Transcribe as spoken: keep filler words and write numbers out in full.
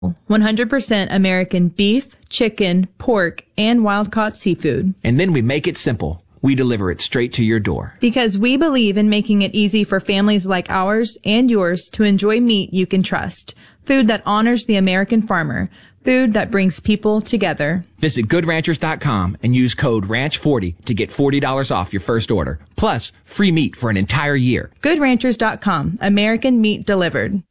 one hundred percent American beef, chicken, pork, and wild-caught seafood. And then we make it simple. We deliver it straight to your door. Because we believe in making it easy for families like ours and yours to enjoy meat you can trust. Food that honors the American farmer. Food that brings people together. Visit good ranchers dot com and use code ranch forty to get forty dollars off your first order. Plus, free meat for an entire year. good ranchers dot com. American meat delivered.